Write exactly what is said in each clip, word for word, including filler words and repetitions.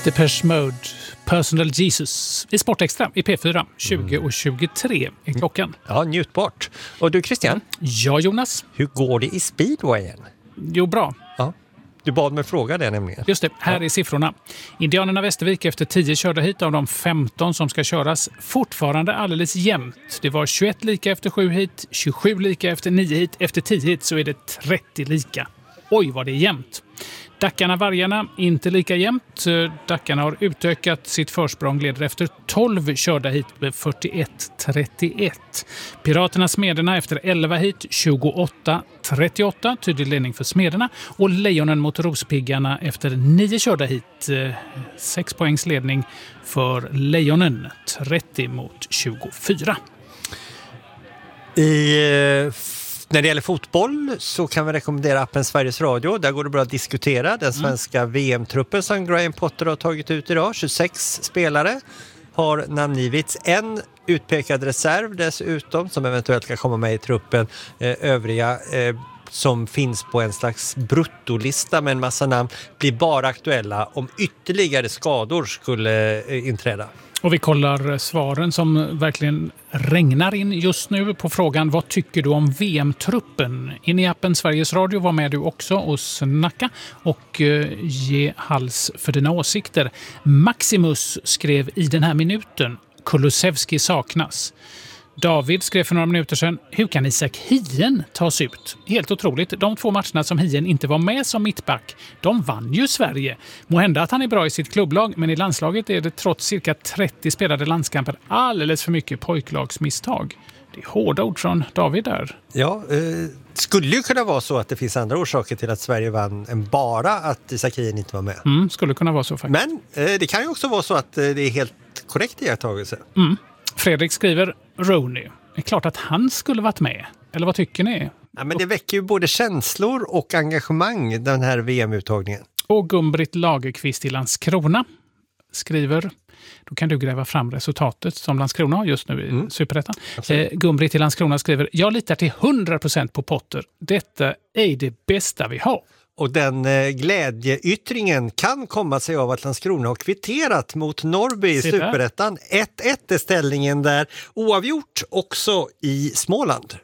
Depeche Mode, Personal Jesus i Sportextra i P fyra, tjugo och tjugotre i klockan. Ja, njutbart. Och du Christian? Ja, Jonas. Hur går det i speedwayen? Jo, bra. Ja. Du bad mig fråga det nämligen. Just det, här ja. är siffrorna. Indianerna Västervik efter tio körda hit av de femton som ska köras fortfarande alldeles jämnt. Det var tjugoett lika efter sju hit, tjugosju lika efter nio hit. Efter tio hit så är det trettio lika. Oj, vad det är jämnt. Dackarna Vargarna inte lika jämnt. Dackarna har utökat sitt försprång, leder efter tolv körda hit med fyrtioett trettioett. Piraterna Smederna efter elva hit, tjugoåtta trettioåtta. Tydlig ledning för Smederna. Och Lejonen mot Rospiggarna efter nio körda hit. Sex poängs ledning för Lejonen, trettio mot tjugofyra. I... När det gäller fotboll så kan vi rekommendera appen Sveriges Radio. Där går det bra att diskutera den svenska mm. V M-truppen som Graham Potter har tagit ut idag. tjugosex spelare har namngivits. En utpekad reserv dessutom som eventuellt kan komma med i truppen. Eh, övriga eh, som finns på en slags bruttolista med en massa namn blir bara aktuella om ytterligare skador skulle eh, inträda. Och vi kollar svaren som verkligen regnar in just nu på frågan: vad tycker du om V M-truppen? In i appen Sveriges Radio var med du också och snacka och uh, ge hals för dina åsikter. Maximus skrev i den här minuten: Kulusevski saknas. David skrev för några minuter sedan: hur kan Isak Hien tas ut? Helt otroligt. De två matcherna som Hien inte var med som mittback, de vann ju Sverige. Må hända att han är bra i sitt klubblag, men i landslaget är det trots cirka trettio spelade landskamper alldeles för mycket pojklagsmisstag. Det är hårda ord från David där. Ja, eh, skulle ju kunna vara så att det finns andra orsaker till att Sverige vann än bara att Isak Hien inte var med. Mm, skulle kunna vara så faktiskt. Men eh, det kan ju också vara så att eh, det är helt korrekt iakttagelse. Mm. Fredrik skriver: Rooney. Det är klart att han skulle varit med. Eller vad tycker ni? Ja, men det väcker ju både känslor och engagemang, den här V M-uttagningen. Och Gumbrit Lagerqvist i Landskrona skriver: då kan du gräva fram resultatet som Landskrona har just nu i mm. Superettan. Eh, Gumbrit i Landskrona skriver: jag litar till hundra procent på Potter. Detta är det bästa vi har. Och den eh, glädjeyttringen kan komma sig av att Landskrona har kvitterat mot Norrby i Superettan. ett ett är ställningen där, oavgjort också i Småland.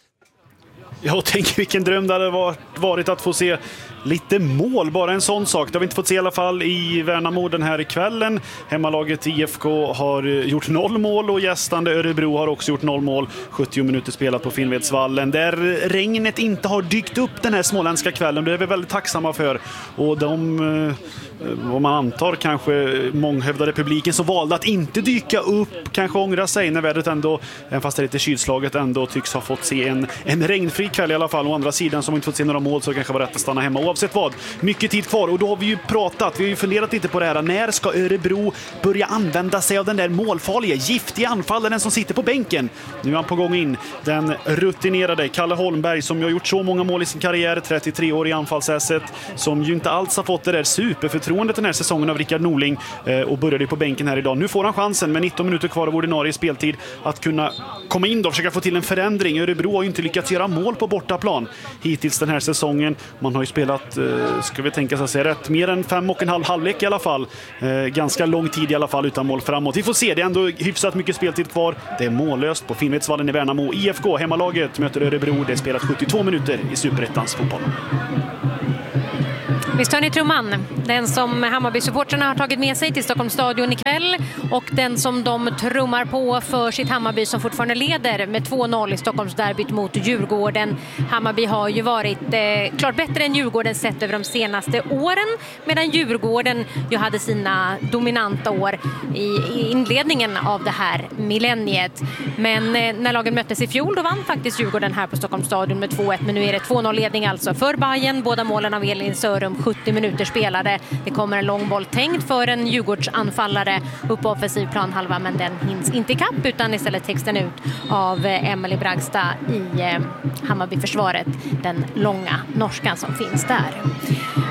Jag tänker vilken dröm det hade varit att få se lite mål, bara en sån sak. Det har vi inte fått se i alla fall i Värnamo den här kvällen. Hemmalaget I F K har gjort noll mål och gästande Örebro har också gjort noll mål. sjuttio minuter spelat på Finnvedsvallen där regnet inte har dykt upp den här småländska kvällen. Det är vi väldigt tacksamma för. Och de, om man antar kanske månghövdade publiken som valde att inte dyka upp, kanske ångra sig när vädret ändå, även fast det är lite kylslaget, ändå tycks ha fått se en, en regnfri kväll i alla fall. Å andra sidan som inte fått se några mål så kanske var rätt att stanna hemma. Oavsett vad, mycket tid kvar och då har vi ju pratat, vi har ju funderat lite på det här. När ska Örebro börja använda sig av den där målfarliga, giftiga anfallaren som sitter på bänken? Nu är han på gång in, den rutinerade Kalle Holmberg som ju har gjort så många mål i sin karriär, trettiotre år i anfallsässet, som ju inte alls har fått det där superförtroendet den här säsongen av Rickard Norling och började på bänken här idag. Nu får han chansen med nitton minuter kvar av ordinarie speltid att kunna komma in och försöka få till en förändring. Örebro har ju inte lyckats göra mål på bortaplan hittills den här säsongen. Man har ju spelat, ska vi tänka sig rätt, mer än fem och en halv halvlek i alla fall. Ganska lång tid i alla fall utan mål framåt. Vi får se, det är ändå hyfsat mycket speltid kvar. Det är mållöst på Finnvedsvallen i Värnamo. I F K, hemmalaget, möter Örebro. Det är spelat sjuttiotvå minuter i Superettans fotboll. Visst hör ni trumman? Den som Hammarby-supporterna har tagit med sig till Stockholms stadion ikväll och den som de trummar på för sitt Hammarby som fortfarande leder med två noll i Stockholms derbyt mot Djurgården. Hammarby har ju varit eh, klart bättre än Djurgården sett över de senaste åren, medan Djurgården ju hade sina dominanta år i, i inledningen av det här millenniet. Men eh, när lagen möttes i fjol då vann faktiskt Djurgården här på Stockholms stadion med två ett, men nu är det två noll ledning alltså för Bayern, båda målen av Elin Sörum. sjuttio minuter spelade. Det kommer en lång boll tänkt för en Djurgårdsanfallare upp på offensiv planhalva, men den hinns inte i kapp utan istället texten ut av Emily Bragstad i Hammarby-försvaret, den långa norskan som finns där.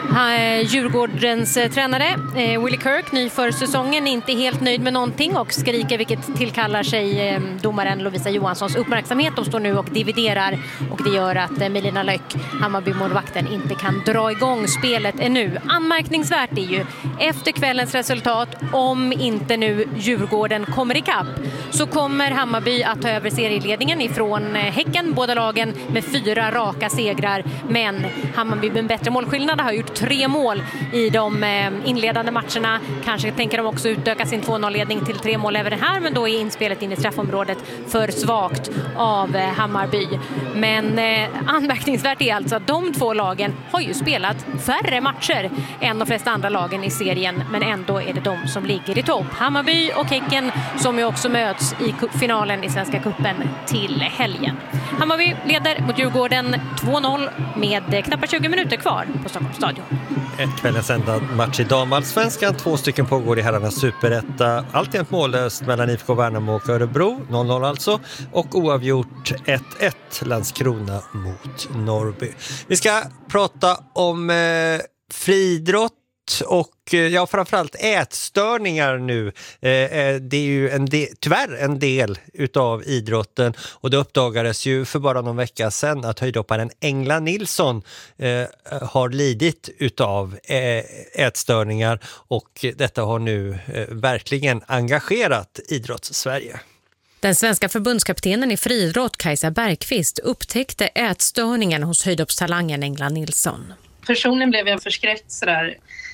Djurgårdens tränare Willie Kirk, ny för säsongen, inte helt nöjd med någonting och skriker, vilket tillkallar sig domaren Lovisa Johanssons uppmärksamhet. De står nu och dividerar och det gör att Melina Löck, Hammarby-målvakten, inte kan dra igång spelet ännu. Anmärkningsvärt är ju efter kvällens resultat, om inte nu Djurgården kommer ikapp, så kommer Hammarby att ta över serieledningen ifrån Häcken, båda lagen med fyra raka segrar, men Hammarby med bättre målskillnad har gjort tre mål i de inledande matcherna. Kanske tänker de också utöka sin två noll-ledning till tre mål även här, men då är inspelet in i straffområdet för svagt av Hammarby. Men eh, anmärkningsvärt är alltså att de två lagen har ju spelat färre matcher än de flesta andra lagen i serien, men ändå är det de som ligger i topp. Hammarby och Häcken som ju också möts i finalen i Svenska cupen till helgen. Hammarby leder mot Djurgården två noll med knappt tjugo minuter kvar på Stockholms stadion. Ett kvällens enda match i damallsvenskan. Två stycken pågår i herrarnas superetta. Alltjämt mållöst mellan I F K Värnamo och Örebro. noll noll alltså. Och oavgjort ett ett Landskrona mot Norrby. Vi ska prata om eh, friidrott och ja, framförallt ätstörningar nu. Eh, det är ju en del, tyvärr en del utav idrotten, och det uppdagades ju för bara någon vecka sedan att höjdhopparen Engla Nilsson eh, har lidit utav eh, ätstörningar, och detta har nu eh, verkligen engagerat idrotts-Sverige. Den svenska förbundskaptenen i friidrott Kajsa Bergqvist upptäckte ätstörningen hos höjdhoppstalangen Engla Nilsson. Personligen blev jag förskräckt sådär.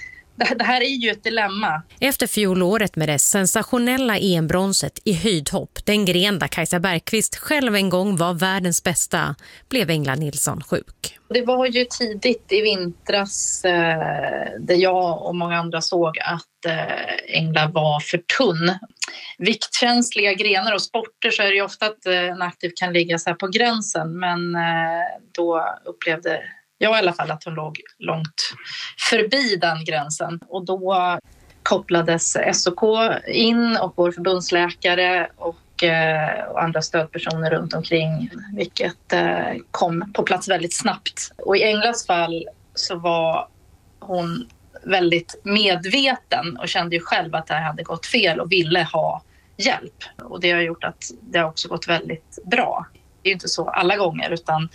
Det här är ju ett dilemma. Efter fjolåret med det sensationella E M-bronset i höjdhopp, den gren där Kajsa Bergqvist själv en gång var världens bästa, blev Engla Nilsson sjuk. Det var ju tidigt i vintras eh, där jag och många andra såg att eh, Engla var för tunn. Viktkänsliga grenar och sporter så är det ju ofta att eh, en aktiv kan ligga så här på gränsen, men eh, då upplevde jag i alla fall att hon låg långt förbi den gränsen. Och då kopplades S O K in och vår förbundsläkare och, eh, och andra stödpersoner runt omkring, vilket eh, kom på plats väldigt snabbt. Och i Englas fall så var hon väldigt medveten och kände ju själv att det här hade gått fel och ville ha hjälp. Och det har gjort att det har också gått väldigt bra. Det är ju inte så alla gånger, utan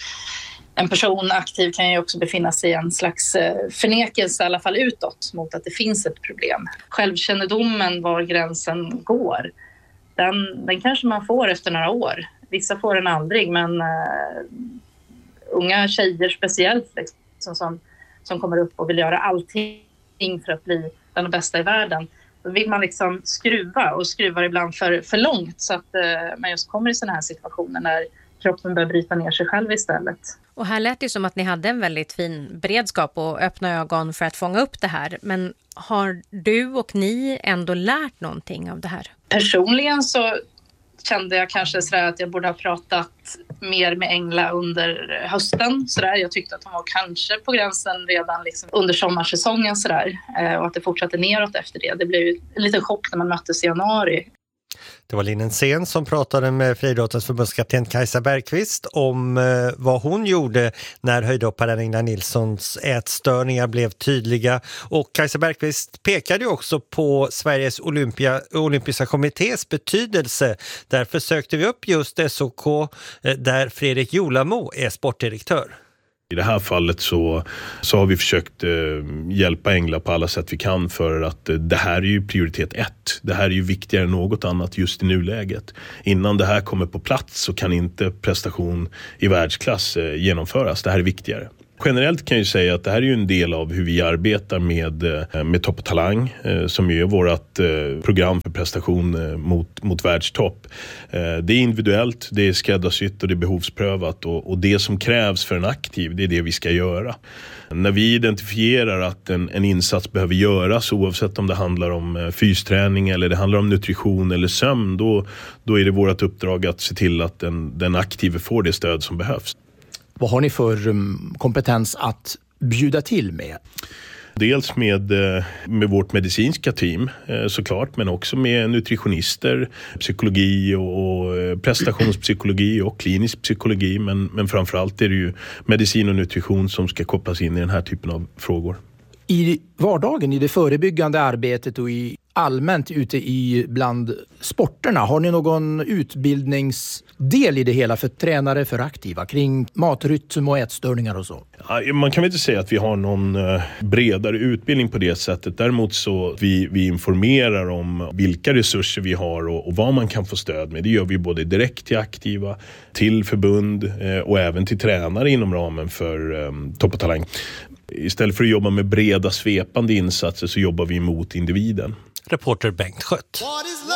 en person aktiv kan ju också befinna sig i en slags förnekelse, i alla fall utåt, mot att det finns ett problem. Självkännedomen var gränsen går, den, den kanske man får efter några år. Vissa får den aldrig, men uh, unga tjejer speciellt liksom, som, som kommer upp och vill göra allting för att bli den bästa i världen. Då vill man liksom skruva och skruvar ibland för, för långt, så att uh, man just kommer i sådana här situationer när kroppen börjar bryta ner sig själv istället. Och här lät det som att ni hade en väldigt fin beredskap och öppna ögon för att fånga upp det här. Men har du och ni ändå lärt någonting av det här? Personligen så kände jag kanske sådär att jag borde ha pratat mer med Engla under hösten. Sådär. Jag tyckte att hon var kanske på gränsen redan liksom under sommarsäsongen. Sådär. Och att det fortsatte neråt efter det. Det blev ju en liten chock när man möttes i januari. Det var Linn Sen som pratade med friidrottens förbundskapten Kajsa Bergqvist om eh, vad hon gjorde när höjdhopparen Engla Nilssons ätstörningar blev tydliga. Och Kajsa Bergqvist pekade ju också på Sveriges Olympia, olympiska kommittés betydelse. Därför sökte vi upp just S O K eh, där Fredrik Jolamo är sportdirektör. I det här fallet så, så har vi försökt eh, hjälpa Engla på alla sätt vi kan, för att eh, det här är ju prioritet ett. Det här är ju viktigare än något annat just i nuläget. Innan det här kommer på plats så kan inte prestation i världsklass eh, genomföras. Det här är viktigare. Generellt kan jag ju säga att det här är ju en del av hur vi arbetar med, med Topp och Talang, eh, som ju är vårt eh, program för prestation eh, mot, mot världstopp. Eh, det är individuellt, det är skräddarsytt och det är behovsprövat, och, och det som krävs för en aktiv, det är det vi ska göra. När vi identifierar att en, en insats behöver göras, oavsett om det handlar om eh, fysträning eller det handlar om nutrition eller sömn, då, då är det vårt uppdrag att se till att den, den aktive får det stöd som behövs. Vad har ni för um, kompetens att bjuda till med? Dels med, med vårt medicinska team såklart, men också med nutritionister, psykologi och prestationspsykologi och klinisk psykologi. Men, men framförallt är det ju medicin och nutrition som ska kopplas in i den här typen av frågor. I vardagen, i det förebyggande arbetet och i allmänt ute i bland sporterna, har ni någon utbildningsdel i det hela för tränare, för aktiva kring matrytm och ätstörningar och så? Ja, man kan väl inte säga att vi har någon uh, bredare utbildning på det sättet. Däremot så vi, vi informerar om vilka resurser vi har och, och vad man kan få stöd med. Det gör vi både direkt till aktiva, till förbund uh, och även till tränare inom ramen för um, Topp och Talang. Istället för att jobba med breda svepande insatser så jobbar vi mot individen. Reporter Bengt Skött.